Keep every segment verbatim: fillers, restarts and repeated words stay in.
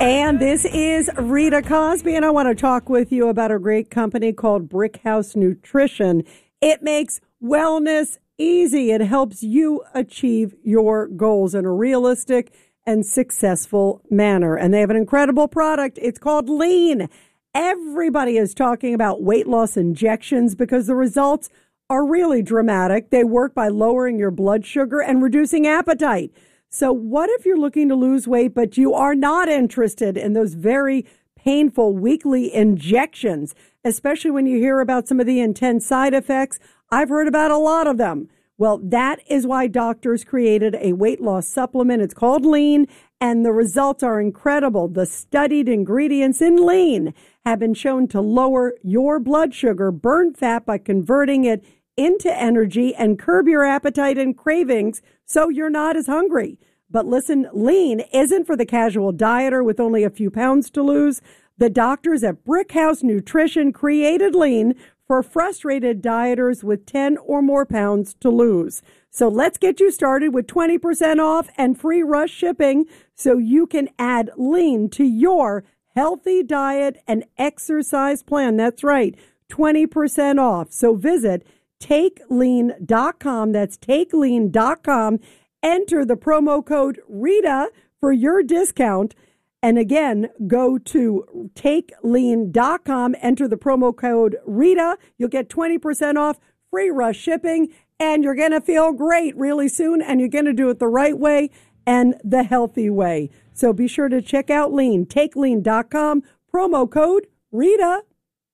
And this is Rita Cosby, and I want to talk with you about a great company called Brickhouse Nutrition. It makes wellness easy. It helps you achieve your goals in a realistic and successful manner. And they have an incredible product. It's called Lean. Everybody is talking about weight loss injections because the results are really dramatic. They work by lowering your blood sugar and reducing appetite. So what if you're looking to lose weight, but you are not interested in those very painful weekly injections, especially when you hear about some of the intense side effects? I've heard about a lot of them. Well, that is why doctors created a weight loss supplement. It's called Lean, and the results are incredible. The studied ingredients in Lean have been shown to lower your blood sugar, burn fat by converting it into energy, and curb your appetite and cravings so you're not as hungry. But listen, Lean isn't for the casual dieter with only a few pounds to lose. The doctors at Brickhouse Nutrition created Lean for frustrated dieters with ten or more pounds to lose. So let's get you started with twenty percent off and free rush shipping so you can add Lean to your healthy diet and exercise plan. That's right, twenty percent off. So visit take lean dot com. That's take lean dot com. Enter the promo code Rita for your discount. And again, go to take lean dot com. Enter the promo code Rita. You'll get twenty percent off, free rush shipping, and you're going to feel great really soon. And you're going to do it the right way and the healthy way. So be sure to check out Lean. take lean dot com. Promo code Rita.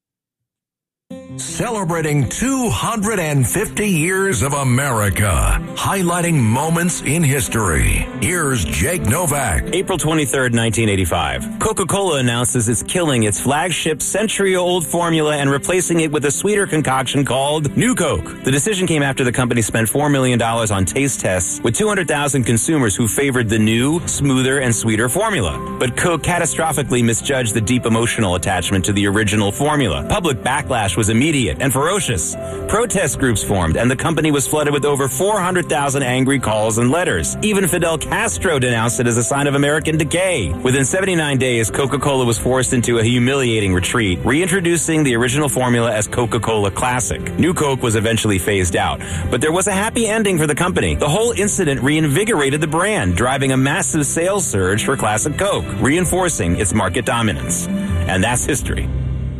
Celebrating two hundred fifty years of America, highlighting moments in history. Here's Jake Novak. April twenty-third, nineteen eighty-five. Coca-Cola announces it's killing its flagship century-old formula and replacing it with a sweeter concoction called New Coke. The decision came after the company spent four million dollars on taste tests with two hundred thousand consumers who favored the new, smoother, and sweeter formula. But Coke catastrophically misjudged the deep emotional attachment to the original formula. Public backlash was immediate and ferocious. Protest groups formed, and the company was flooded with over four hundred thousand angry calls and letters. Even Fidel Castro denounced it as a sign of American decay. Within seventy-nine days, Coca-Cola was forced into a humiliating retreat, reintroducing the original formula as Coca-Cola Classic. New Coke was eventually phased out, but there was a happy ending for the company. The whole incident reinvigorated the brand, driving a massive sales surge for Classic Coke, reinforcing its market dominance. And that's history.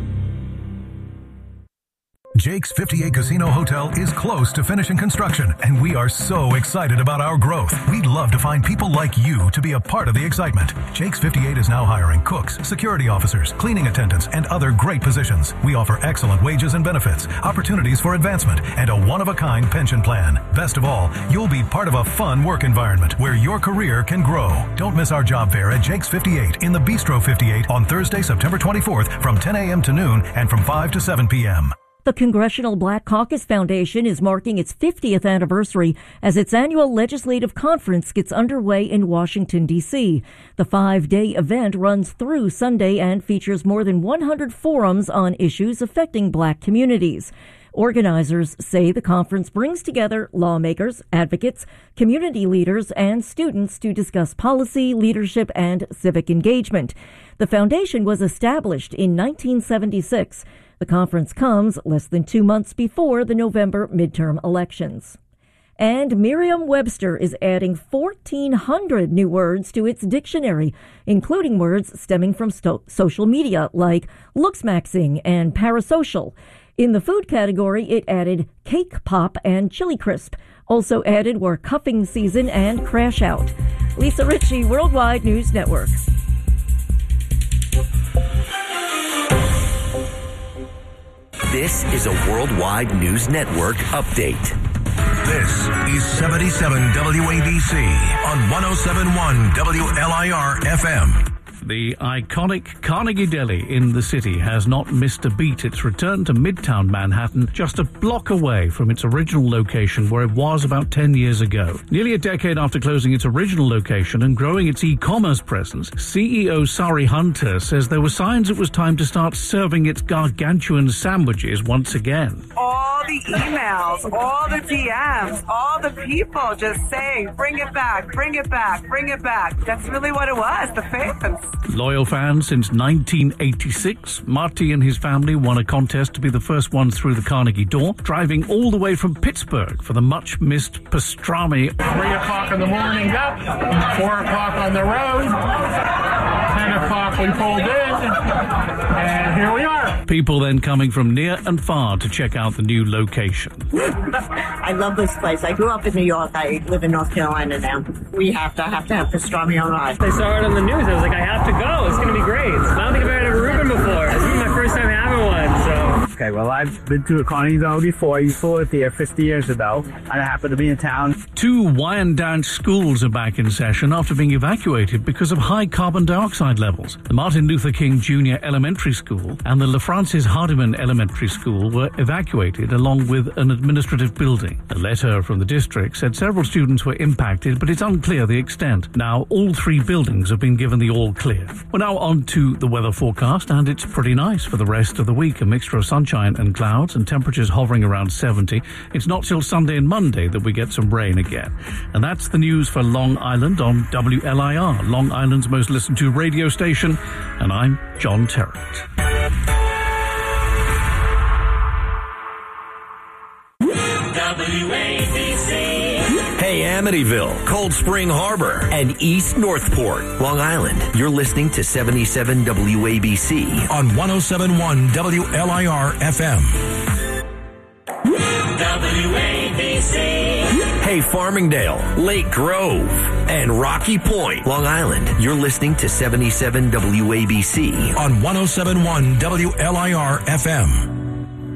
Jake's fifty-eight Casino Hotel is close to finishing construction, and we are so excited about our growth. We'd love to find people like you to be a part of the excitement. Jake's fifty-eight is now hiring cooks, security officers, cleaning attendants, and other great positions. We offer excellent wages and benefits, opportunities for advancement, and a one-of-a-kind pension plan. Best of all, you'll be part of a fun work environment where your career can grow. Don't miss our job fair at Jake's fifty-eight in the Bistro fifty-eight on Thursday, September twenty-fourth from ten a.m. to noon and from five to seven p.m. The Congressional Black Caucus Foundation is marking its fiftieth anniversary as its annual legislative conference gets underway in Washington, D C. The five-day event runs through Sunday and features more than one hundred forums on issues affecting black communities. Organizers say the conference brings together lawmakers, advocates, community leaders, and students to discuss policy, leadership, and civic engagement. The foundation was established in nineteen seventy-six. The conference comes less than two months before the November midterm elections. And Merriam-Webster is adding fourteen hundred new words to its dictionary, including words stemming from sto- social media like looksmaxing and parasocial. In the food category, it added cake pop and chili crisp. Also added were cuffing season and crash out. Lisa Ritchie, Worldwide News Network. This is a Worldwide News Network update. This is seventy-seven W A B C on one oh seven point one W L I R F M. The iconic Carnegie Deli in the city has not missed a beat. It's returned to Midtown Manhattan, just a block away from its original location where it was about ten years ago. Nearly a decade after closing its original location and growing its e-commerce presence, C E O Sari Hunter says there were signs it was time to start serving its gargantuan sandwiches once again. All the emails, all the D Ms, all the people just saying, bring it back, bring it back, bring it back. That's really what it was, the fans. Loyal fans since nineteen eighty-six, Marty and his family won a contest to be the first one through the Carnegie door, driving all the way from Pittsburgh for the much-missed pastrami. Three o'clock in the morning up, four o'clock on the road, ten o'clock we pulled in, and here we are. People then coming from near and far to check out the new location. I love this place. I grew up in New York. I live in North Carolina now. We have to have to have pastrami on ice. I saw it on the news. I was like, I have to go. It's going to be great. I don't think I've ever had a Reuben before. This is my first time having one, so. Okay, well, I've been to a Carnegie Door before. You saw it there fifty years ago. I happen to be in town. Two Wyandanch schools are back in session after being evacuated because of high carbon dioxide levels. The Martin Luther King Junior Elementary School and the LaFrancis Hardiman Elementary School were evacuated along with an administrative building. A letter from the district said several students were impacted, but it's unclear the extent. Now, all three buildings have been given the all clear. We're now on to the weather forecast, and it's pretty nice for the rest of the week. A mixture of sunshine and clouds and temperatures hovering around seventy. It's not till Sunday and Monday that we get some rain again. And that's the news for Long Island on W L I R, Long Island's most listened to radio station. And I'm John Terrett. W A B C. Hey, Amityville, Cold Spring Harbor, And East Northport, Long Island. You're listening to seventy-seven W A B C on one oh seven point one W L I R F M. W A B C. Hey, Farmingdale, Lake Grove, and Rocky Point, Long Island. You're listening to seventy-seven W A B C on one oh seven point one W L I R F M.